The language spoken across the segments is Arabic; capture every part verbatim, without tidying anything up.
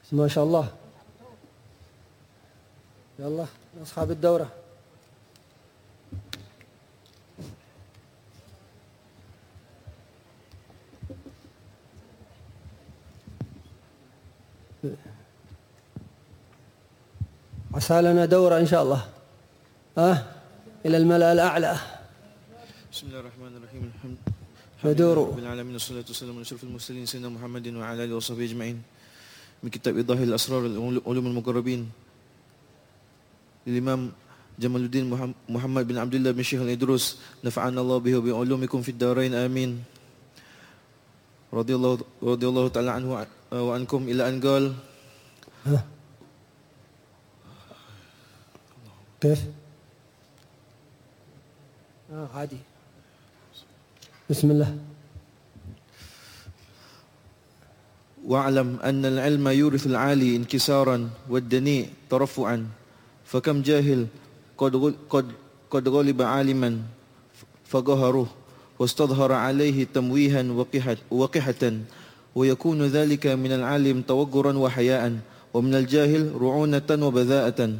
ما شاء الله. يلا أصحاب الدورة. عسى لنا دورة إن شاء الله أه إلى الملأ الأعلى. بسم الله الرحمن الرحيم. الحمد ندور رب العالمين والصلاة والسلام على أشرف المرسلين سيدنا محمد وعلى آله وصحبه أجمعين. من كتاب إيضاح الأسرار العلوم المقربين للإمام جمال الدين محمد بن عبد الله بن الشيخ الإدروس، نفعنا الله به وبعلومكم في الدارين آمين. رضي الله رضي الله تعالى عنه وعنكم إلى أن قال كيف؟ آه عادي. بسم الله. واعلم أن العلم يورث العالي انكسارا والدنيء ترفعا، فكم جاهل قد قد قد غلب عالما فقهره واستظهر عليه تمويها وقحة, وقحة ويكون ذلك من العالم توقرا وحياء، ومن الجاهل رعونة وبذاءة.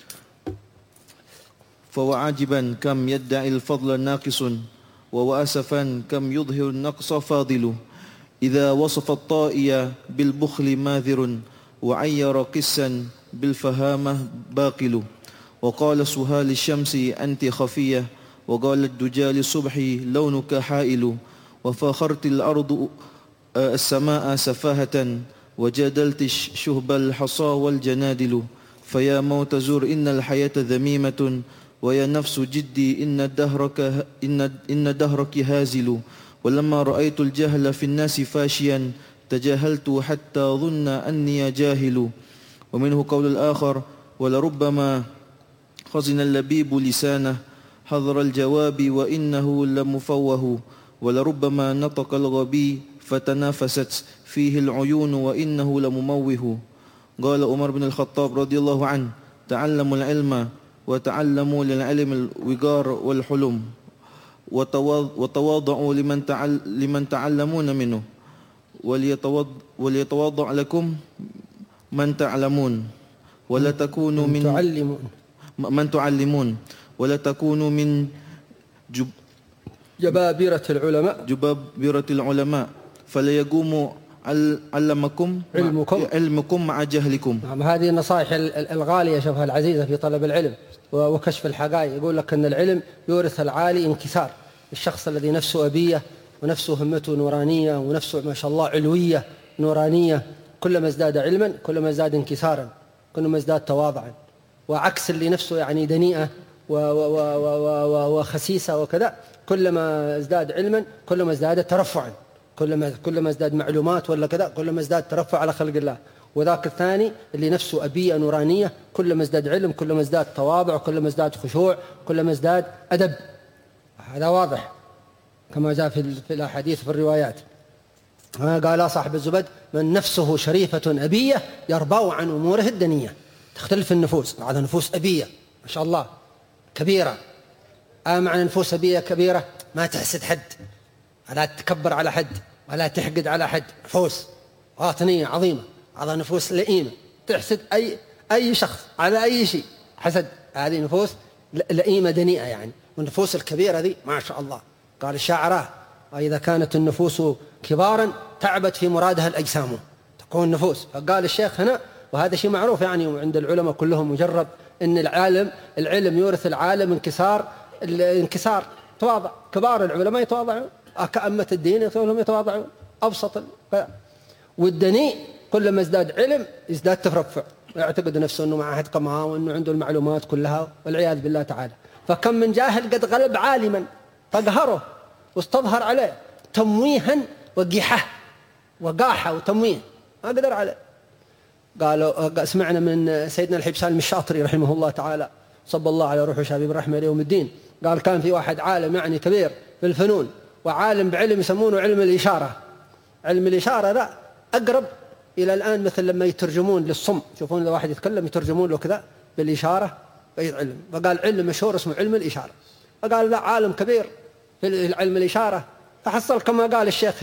فوعجبا كم يدعي الفضل ناقص، ووأسفا كم يظهر النقص فاضل. إذا وصف الطائي بالبخل ماذر، وعير قسا بالفهامة باقل. وقال سهال الشمس أنت خفية، وقال الدجى للصبح لونك حائل. وفاخرت الأرض السماء سفاهة، وجادلت شهب الحصى والجنادل. فيا موت زور إن الحياة ذميمة، ويا نفس جدي إن دهرك, إن, إن دهرك هازل. ولما رأيت الجهل في الناس فاشيا، تجاهلت حتى ظن أني جاهل. ومنه قول الآخر ولربما خزن اللبيب لسانه حذر الجواب وإنه لمفوه. ولربما نطق الغبي فتنافست فيه العيون وإنه لمموه. قال عمر بن الخطاب رضي الله عنه تعلموا العلم وتعلموا للعلم الوقار والحلم، وتواضعوا لمن, تعل لمن تعلمون منه، وليتواضع لكم من تعلمون، ولا تكونوا من تعلمون من تعلمون ولا تكونوا من جب جبابرة العلماء جبابرة العلماء فلا يقوم علمكم علمكم علمكم مع جهلكم. نعم، هذه النصائح الغالية شوفها العزيزة في طلب العلم وكشف الحقائق. يقول لك أن العلم يورث العالي انكسار. الشخص الذي نفسه أبية ونفسه همته نورانية ونفسه ما شاء الله علوية نورانية، كلما ازداد علما كلما ازداد انكسارا، كلما ازداد تواضعا. وعكس اللي نفسه يعني دنيئة وخسيسة وكذا، كلما ازداد علما كلما ازداد ترفعا، كلما كلما ازداد معلومات ولا كذا كلما ازداد ترفع على خلق الله. وذاك الثاني اللي نفسه أبية نورانية، كلما ازداد علم كلما ازداد تواضع، كلما ازداد خشوع، كلما ازداد أدب. هذا واضح كما جاء في في الأحاديث في الروايات. قال صاحب الزبد من نفسه شريفة أبية يربو عن أموره الدنية. تختلف النفوس، بعضها نفوس أبية ما شاء الله كبيرة. آه معنى نفوس أبية كبيرة ما تحسد حد ولا تتكبر على حد ولا تحقد على حد، نفوس باطنية عظيمة. هذا نفوس لئيمة تحسد أي أي شخص على أي شيء حسد. هذه نفوس لئيمة دنيئة يعني. والنفوس الكبيرة ذي ما شاء الله قال الشاعر وإذا كانت النفوس كبارا تعبت في مرادها الأجسام، تكون نفوس. فقال الشيخ هنا وهذا شيء معروف يعني وعند العلماء كلهم مجرب، إن العالم العلم يورث العالم انكسار الانكسار تواضع. كبار العلماء يتواضعون، كأمة الدين يتواضعون أبسط. والدنيء كلما ازداد علم يزداد ترفع، ويعتقد نفسه أنه معه قمها وأنه عنده المعلومات كلها والعياذ بالله تعالى. فكم من جاهل قد غلب عالما فقهره واستظهر عليه تمويها وقيحة وقاحة وتمويه ما قدر عليه. قالوا سمعنا من سيدنا الحبسان المشاطري رحمه الله تعالى صب الله على روحه شبيب الرحمة يوم الدين، قال كان في واحد عالم يعني كبير في الفنون وعالم بعلم يسمونه علم الإشارة. علم الإشارة ذا أقرب إلى الآن مثل لما يترجمون للصم، شوفون إذا واحد يتكلم يترجمون له كذا بالإشارة علم. فقال علم مشهور اسمه علم الإشارة. فقال ذا عالم كبير في علم الإشارة، فحصل كما قال الشيخ